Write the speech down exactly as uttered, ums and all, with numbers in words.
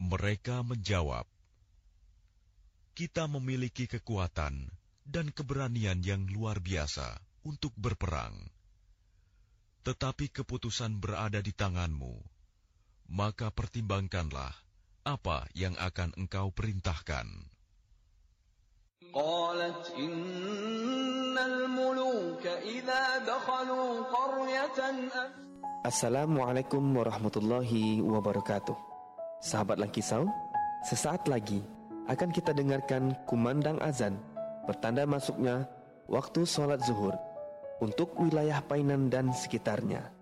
Mereka menjawab, kita memiliki kekuatan dan keberanian yang luar biasa untuk berperang. Tetapi keputusan berada di tanganmu, maka pertimbangkanlah apa yang akan engkau perintahkan. Qalat innal muluka idza dakhalu qaryatan. Assalamualaikum warahmatullahi wabarakatuh. Sahabat Langkisau, sesaat lagi akan kita dengarkan kumandang azan bertanda masuknya waktu sholat zuhur untuk wilayah Painan dan sekitarnya.